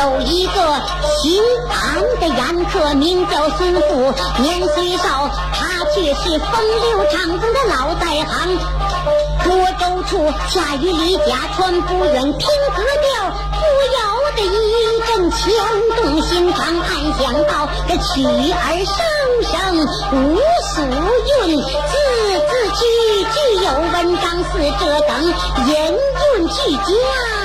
有一个姓安的宴客，名叫孙富，年虽少，他却是风流长风的老在行。涿州处下雨离家船不远，听歌调不由得一阵牵动心肠。暗想到这曲儿声声无俗韵，字字句句有文章似这等，言韵俱佳